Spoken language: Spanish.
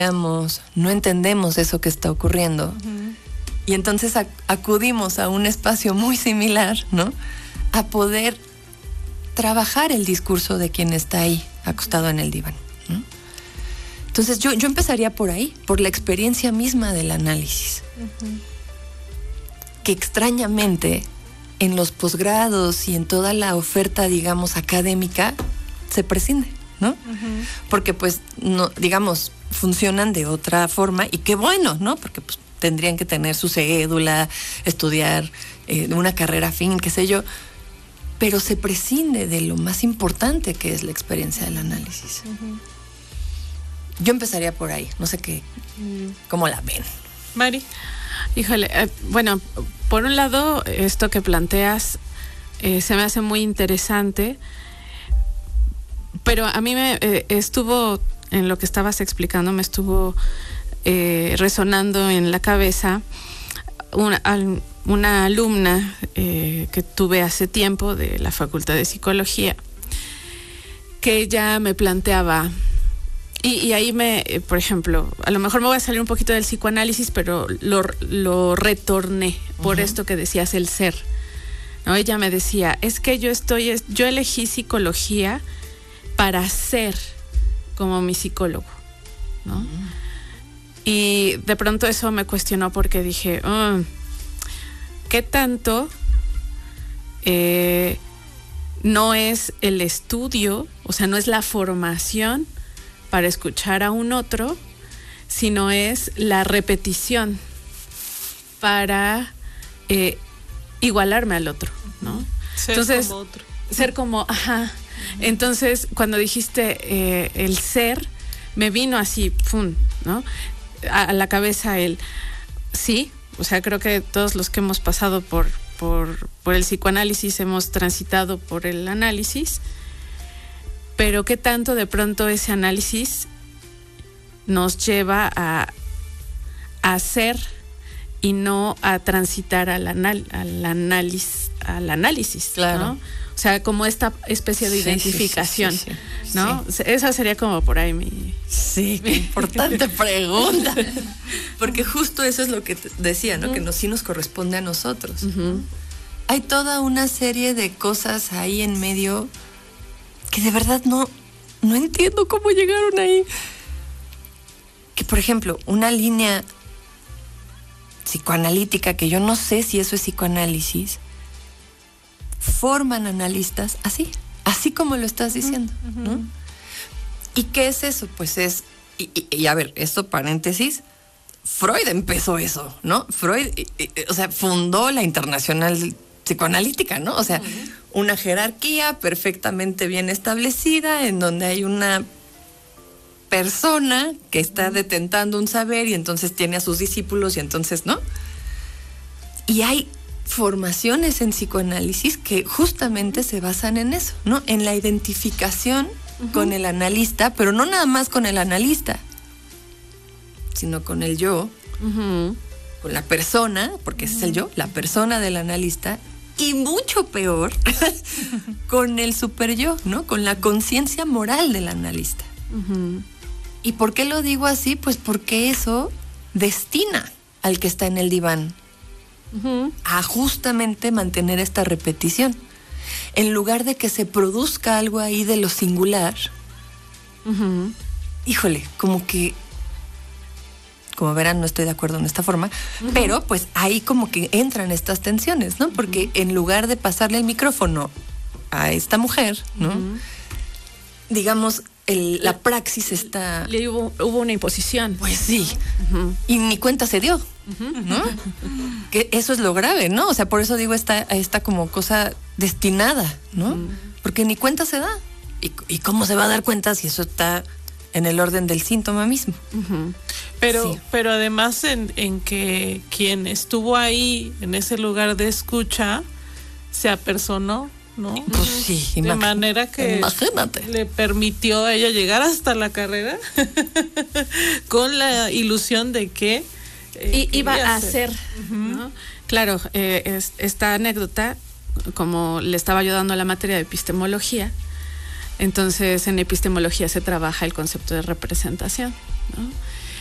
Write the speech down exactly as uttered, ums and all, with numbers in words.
no entendemos eso que está ocurriendo. Uh-huh. Y entonces ac- acudimos a un espacio muy similar, ¿no? A poder trabajar el discurso de quien está ahí, acostado en el diván, ¿no? Entonces yo, yo empezaría por ahí, por la experiencia misma del análisis. Uh-huh. Que extrañamente en los posgrados y en toda la oferta, digamos, académica, se prescinde, ¿no? Uh-huh. Porque pues, no, digamos, funcionan de otra forma, y qué bueno, ¿no? Porque pues tendrían que tener su cédula, estudiar eh, una carrera afín, qué sé yo, pero se prescinde de lo más importante que es la experiencia del análisis. Uh-huh. Yo empezaría por ahí, no sé qué, uh-huh. ¿Cómo la ven? Mari. Híjole, eh, bueno, por un lado, esto que planteas eh, se me hace muy interesante, pero a mí me eh, estuvo, en lo que estabas explicando, me estuvo eh, resonando en la cabeza una, al, una alumna eh, que tuve hace tiempo de la Facultad de Psicología, que ella me planteaba, y, y ahí me, eh, por ejemplo, a lo mejor me voy a salir un poquito del psicoanálisis, pero lo, lo retorné por uh-huh. esto que decías, el ser, ¿no? Ella me decía, es que yo estoy, yo elegí psicología para ser como mi psicólogo, ¿no? Uh-huh. Y de pronto eso me cuestionó, porque dije, oh, ¿qué tanto eh, no es el estudio, o sea, no es la formación para escuchar a un otro, sino es la repetición para eh, igualarme al otro, ¿no? Ser Entonces, como otro. Ser como, ajá. Uh-huh. Entonces, cuando dijiste eh, el ser, me vino así, pum, ¿no? A, a la cabeza el sí, o sea, creo que todos los que hemos pasado por, por, por el psicoanálisis hemos transitado por el análisis, pero qué tanto de pronto ese análisis nos lleva a, a hacer y no a transitar al, anal, al, análisis, al análisis, claro. ¿no? O sea, como esta especie de sí, identificación, sí, sí, sí, ¿no? Sí. Esa sería como por ahí mi... Sí, qué importante pregunta. Porque justo eso es lo que te decía, ¿no? Uh-huh. Que nos, sí nos corresponde a nosotros. Uh-huh. Hay toda una serie de cosas ahí en medio que de verdad no, no entiendo cómo llegaron ahí. Que, por ejemplo, una línea psicoanalítica, que yo no sé si eso es psicoanálisis, forman analistas así, así como lo estás diciendo, uh-huh. ¿no? ¿Y qué es eso? Pues es, y, y, y a ver, esto paréntesis, Freud empezó eso, ¿no? Freud, y, y, o sea, fundó la Internacional Psicoanalítica, ¿no? O sea, uh-huh. una jerarquía perfectamente bien establecida en donde hay una persona que está uh-huh. detentando un saber y entonces tiene a sus discípulos y entonces, ¿no? Y hay formaciones en psicoanálisis que justamente se basan en eso, ¿no? En la identificación uh-huh. con el analista, pero no nada más con el analista, sino con el yo, uh-huh. con la persona, porque uh-huh. ese es el yo, la persona del analista, y mucho peor, con el super yo, ¿no? Con la conciencia moral del analista. Uh-huh. ¿Y por qué lo digo así? Pues porque eso destina al que está en el diván uh-huh. a justamente mantener esta repetición. En lugar de que se produzca algo ahí de lo singular, uh-huh. híjole, como que, como verán, no estoy de acuerdo en esta forma, uh-huh. pero pues ahí como que entran estas tensiones, ¿no? Porque uh-huh. en lugar de pasarle el micrófono a esta mujer, ¿no? Uh-huh. digamos, el, la praxis está... Le hubo, hubo una imposición. Pues sí, uh-huh. y ni cuenta se dio, uh-huh. ¿no? Que eso es lo grave, ¿no? O sea, por eso digo, está, está como cosa destinada, ¿no? Uh-huh. Porque ni cuenta se da. ¿Y, ¿Y cómo se va a dar cuenta si eso está en el orden del síntoma mismo? Uh-huh. Pero, sí. pero además en, en que quien estuvo ahí, en ese lugar de escucha, se apersonó, ¿no? Pues sí, de imag- manera que imagínate. Le permitió a ella llegar hasta la carrera con la ilusión de que eh, y, iba a hacer, uh-huh. ¿no? Claro, eh, es, esta anécdota, como le estaba ayudando a la materia de epistemología, entonces en epistemología se trabaja el concepto de representación, ¿no?